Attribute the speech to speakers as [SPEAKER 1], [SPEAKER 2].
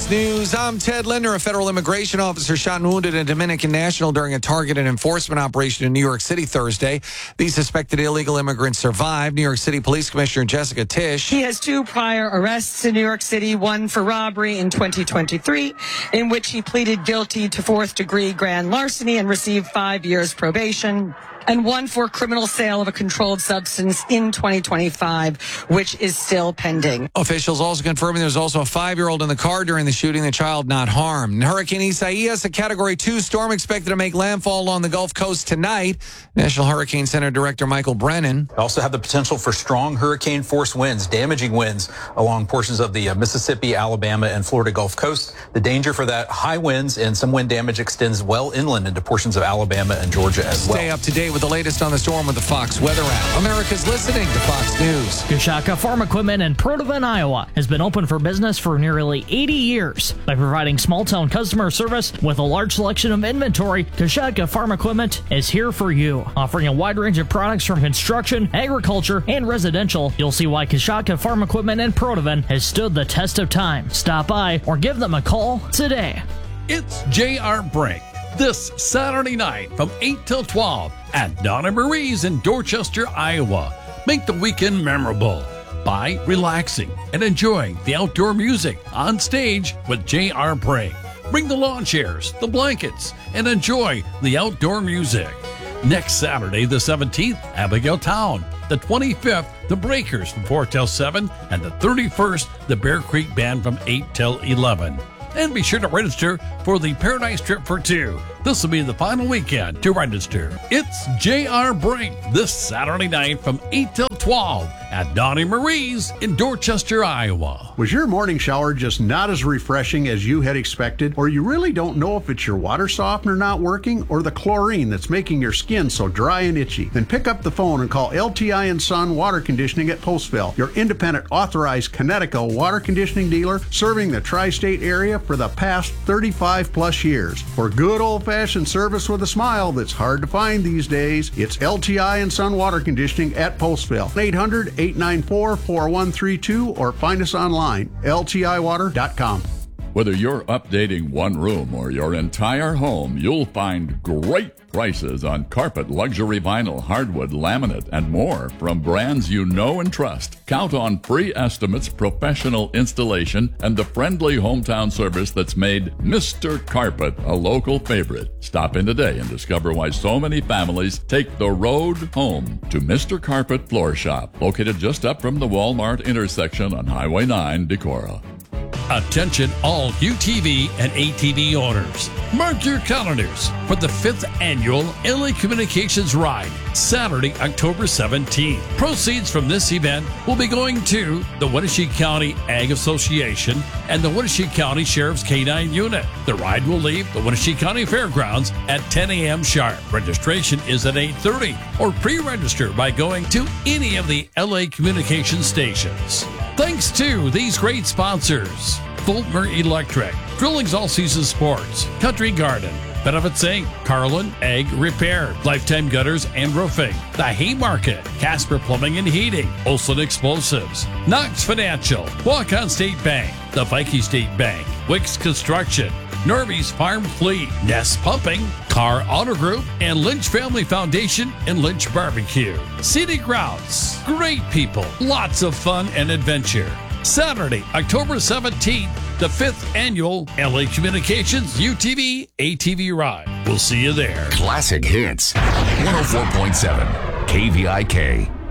[SPEAKER 1] Fox News. I'm Ted Linder. A federal immigration officer shot and wounded a Dominican national during a targeted enforcement operation in New York City Thursday. The suspected illegal immigrant survived. New York City Police Commissioner Jessica Tisch.
[SPEAKER 2] He has 2 prior arrests in New York City, one for robbery in 2023, in which he pleaded guilty to 4th-degree grand larceny and received 5 years probation, and one for criminal sale of a controlled substance in 2025, which is still pending.
[SPEAKER 1] Officials also confirming there's also a 5-year-old in the car during the shooting, the child not harmed. Hurricane Isaias, a Category 2 storm expected to make landfall along the Gulf Coast tonight. National Hurricane Center Director Michael Brennan.
[SPEAKER 3] Also have the potential for strong hurricane-force winds, damaging winds along portions of the Mississippi, Alabama, and Florida Gulf Coast. The danger for that, high winds and some wind damage extends well inland into portions of Alabama and Georgia as well.
[SPEAKER 1] Stay up to date with the latest on the storm with the Fox Weather app. America's listening to Fox News.
[SPEAKER 4] Coshocka Farm Equipment in Protivin, Iowa has been open for business for nearly 80 years. By providing small-town customer service with a large selection of inventory, Coshocka Farm Equipment is here for you. Offering a wide range of products from construction, agriculture, and residential, you'll see why Coshocka Farm Equipment in Protivin has stood the test of time. Stop by or give them a call today.
[SPEAKER 5] It's J.R. Brink this Saturday night from 8 till 12 at Donna Marie's in Dorchester, Iowa. Make the weekend memorable by relaxing and enjoying the outdoor music on stage with J.R. Brink. Bring the lawn chairs, the blankets, and enjoy the outdoor music. Next Saturday, the 17th, Abigail Town. The 25th, the Breakers from 4 till 7. And the 31st, the Bear Creek Band from 8 till 11. And be sure to register for the Paradise Trip for 2. This will be the final weekend to register. It's J.R. Brink this Saturday night from 8 till 12 at Donnie Marie's in Dorchester, Iowa.
[SPEAKER 6] Was your morning shower just not as refreshing as you had expected? Or you really don't know if it's your water softener not working or the chlorine that's making your skin so dry and itchy? Then pick up the phone and call LTI & Son Water Conditioning at Postville, your independent authorized Connecticut water conditioning dealer serving the tri-state area for the past 35 plus years. For good old-fashioned service with a smile that's hard to find these days, it's LTI & Son Water Conditioning at Postville. 800-894-4132 or find us online, ltiwater.com.
[SPEAKER 7] Whether you're updating one room or your entire home, you'll find great prices on carpet, luxury vinyl, hardwood, laminate, and more from brands you know and trust. Count on free estimates, professional installation, and the friendly hometown service that's made Mr. Carpet a local favorite. Stop in today and discover why so many families take the road home to Mr. Carpet Floor Shop, located just up from the Walmart intersection on Highway 9, Decorah.
[SPEAKER 5] Attention all UTV and ATV owners. Mark your calendars for the 5th annual LA Communications Ride, Saturday, October 17th. Proceeds from this event will be going to the Wenatchee County Ag Association and the Wenatchee County Sheriff's K-9 Unit. The ride will leave the Wenatchee County Fairgrounds at 10 a.m. sharp. Registration is at 8:30 or pre-register by going to any of the LA Communications stations. Thanks to these great sponsors: Fulmer Electric, Drillings All Season Sports, Country Garden, Benefits Inc., Carlin Egg Repair, Lifetime Gutters and Roofing, The Haymarket, Casper Plumbing and Heating, Olson Explosives, Knox Financial, Walk-On State Bank, the Viking State Bank, Wicks Construction, Norby's Farm Fleet, Nest Pumping, Car Auto Group, and Lynch Family Foundation and Lynch Barbecue. Scenic Routes, great people, lots of fun and adventure. Saturday, October 17th, the 5th annual LA Communications UTV ATV Ride. We'll see you there.
[SPEAKER 8] Classic Hits, 104.7 KVIK.